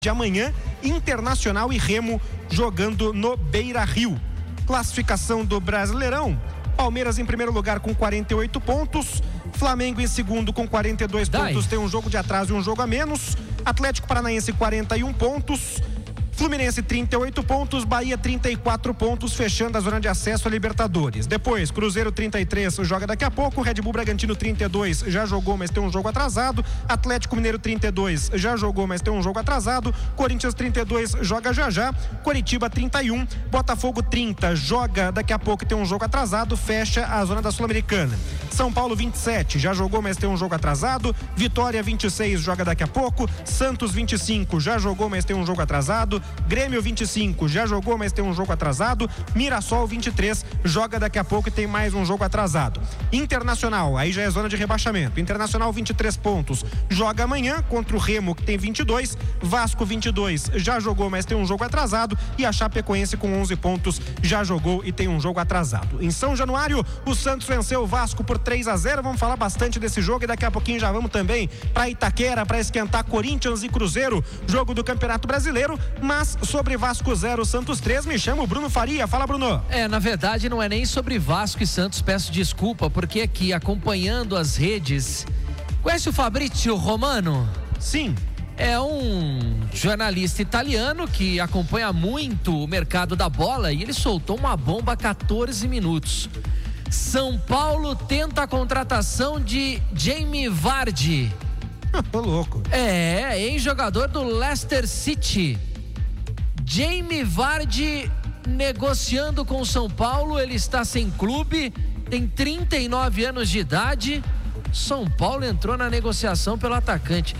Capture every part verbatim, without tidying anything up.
de amanhã, Internacional e Remo jogando no Beira-Rio. Classificação do Brasileirão: Palmeiras em primeiro lugar com quarenta e oito pontos, Flamengo em segundo com quarenta e dois Dai. pontos, tem um jogo de atraso e um jogo a menos, Atlético Paranaense quarenta e um pontos, Fluminense trinta e oito pontos, Bahia trinta e quatro pontos, fechando a zona de acesso a Libertadores. Depois, Cruzeiro trinta e três, joga daqui a pouco, Red Bull Bragantino trinta e dois, já jogou, mas tem um jogo atrasado, Atlético Mineiro trinta e dois, já jogou, mas tem um jogo atrasado, Corinthians trinta e dois, joga já já, Coritiba trinta e um, Botafogo trinta, joga daqui a pouco, tem um jogo atrasado, fecha a zona da Sul-Americana. São Paulo vinte e sete, já jogou, mas tem um jogo atrasado, Vitória vinte e seis, joga daqui a pouco, Santos vinte e cinco, já jogou, mas tem um jogo atrasado, Grêmio vinte e cinco, já jogou, mas tem um jogo atrasado, Mirassol vinte e três, joga daqui a pouco e tem mais um jogo atrasado. Internacional, aí já é zona de rebaixamento, Internacional vinte e três pontos, joga amanhã contra o Remo, que tem vinte e dois, Vasco vinte e dois, já jogou, mas tem um jogo atrasado, e a Chapecoense com onze pontos, já jogou e tem um jogo atrasado. Em São Januário, o Santos venceu o Vasco por três a zero, vamos falar bastante desse jogo e daqui a pouquinho já vamos também para Itaquera para esquentar Corinthians e Cruzeiro, jogo do Campeonato Brasileiro. Mas sobre Vasco zero, Santos três, me chama o Bruno Faria. Fala, Bruno. É, na verdade não é nem sobre Vasco e Santos, peço desculpa, porque aqui acompanhando as redes, conhece o Fabrizio Romano? Sim. É um jornalista italiano que acompanha muito o mercado da bola e ele soltou uma bomba há quatorze minutos. São Paulo tenta a contratação de Jamie Vardy. Tô louco. É, ex-jogador do Leicester City. Jamie Vardy negociando com o São Paulo, ele está sem clube, tem trinta e nove anos de idade. São Paulo entrou na negociação pelo atacante.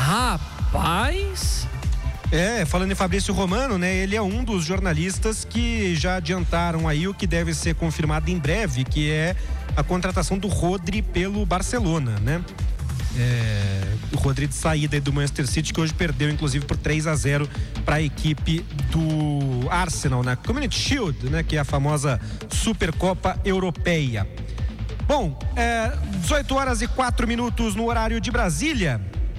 Rapaz... É, falando em Fabrício Romano, né? Ele é um dos jornalistas que já adiantaram aí o que deve ser confirmado em breve, que é a contratação do Rodri pelo Barcelona, né? É, o Rodri de saída do Manchester City, que hoje perdeu inclusive por três a zero para a equipe do Arsenal na Community Shield, né? Que é a famosa Supercopa Europeia. Bom, é, dezoito horas e quatro minutos no horário de Brasília.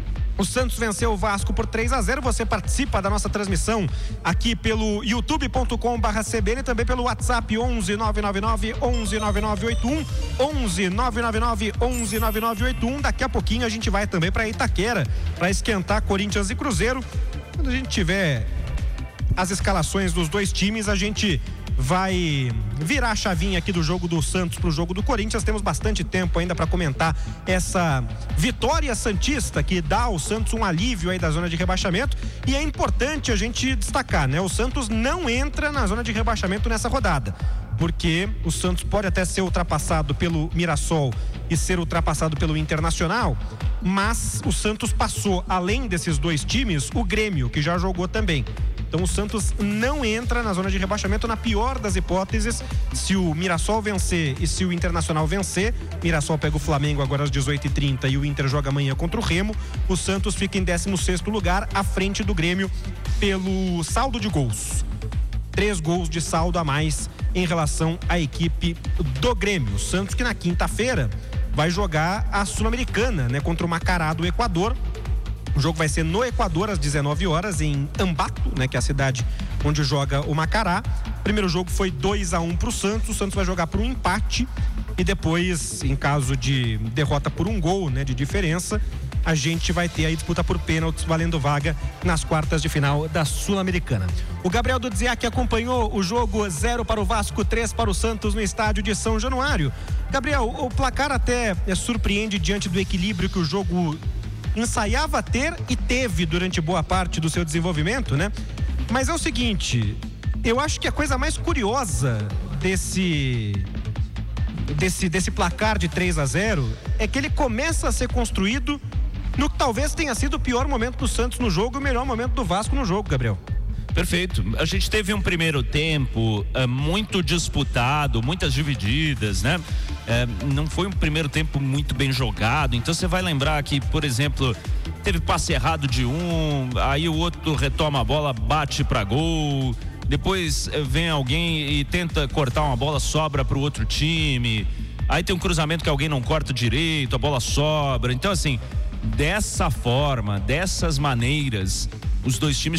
O Santos venceu o Vasco por três a zero. Você participa da nossa transmissão aqui pelo youtube ponto com barra C B N e também pelo WhatsApp onze nove nove nove onze nove nove oito um, onze nove nove nove onze nove nove oito um. Daqui a pouquinho a gente vai também para Itaquera para esquentar Corinthians e Cruzeiro. Quando a gente tiver as escalações dos dois times, a gente vai virar a chavinha aqui do jogo do Santos pro jogo do Corinthians. Temos bastante tempo ainda para comentar essa vitória santista que dá ao Santos um alívio aí da zona de rebaixamento, e é importante a gente destacar, né? O Santos não entra na zona de rebaixamento nessa rodada, porque o Santos pode até ser ultrapassado pelo Mirassol e ser ultrapassado pelo Internacional, mas o Santos passou, além desses dois times, o Grêmio, que já jogou também. Então o Santos não entra na zona de rebaixamento na pior das hipóteses, se o Mirassol vencer e se o Internacional vencer. Mirassol pega o Flamengo agora às dezoito e trinta e o Inter joga amanhã contra o Remo. O Santos fica em décimo sexto lugar, à frente do Grêmio pelo saldo de gols. Três gols de saldo a mais em relação à equipe do Grêmio. O Santos que na quinta-feira vai jogar a Sul-Americana, né, contra o Macará do Equador. O jogo vai ser no Equador às dezenove horas em Ambato, né, que é a cidade onde joga o Macará. O primeiro jogo foi dois a um pro Santos. O Santos vai jogar por um empate e depois, em caso de derrota por um gol, né, de diferença, a gente vai ter aí disputa por pênaltis valendo vaga nas quartas de final da Sul-Americana. O Gabriel Dudziak acompanhou o jogo zero para o Vasco, três para o Santos no estádio de São Januário. Gabriel, o placar até é, surpreende diante do equilíbrio que o jogo ensaiava ter e teve durante boa parte do seu desenvolvimento, né? Mas é o seguinte, eu acho que a coisa mais curiosa desse desse, desse placar de três a zero é que ele começa a ser construído no que talvez tenha sido o pior momento do Santos no jogo e o melhor momento do Vasco no jogo, Gabriel. Perfeito. A gente teve um primeiro tempo é, muito disputado, muitas divididas, né? É, não foi um primeiro tempo muito bem jogado. Então você vai lembrar que, por exemplo, teve passe errado de um, aí o outro retoma a bola, bate pra gol. Depois vem alguém e tenta cortar uma bola, sobra pro outro time. Aí tem um cruzamento que alguém não corta direito, a bola sobra. Então, assim, dessa forma, dessas maneiras, os dois times